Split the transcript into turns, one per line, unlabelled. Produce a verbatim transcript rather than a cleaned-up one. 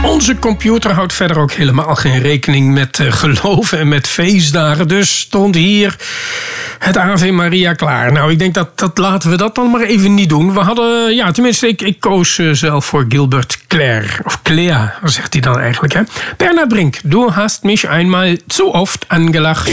Onze computer houdt verder ook helemaal geen rekening met uh, geloven en met feestdagen. Dus stond hier het Ave Maria klaar. Nou, ik denk dat, dat laten we dat dan maar even niet doen. We hadden, ja, tenminste, ik, ik koos uh, zelf voor Gilbert Clare. Of Claire, zegt hij dan eigenlijk, hè. Bernhard Brink, du hast mich einmal zu oft angelacht.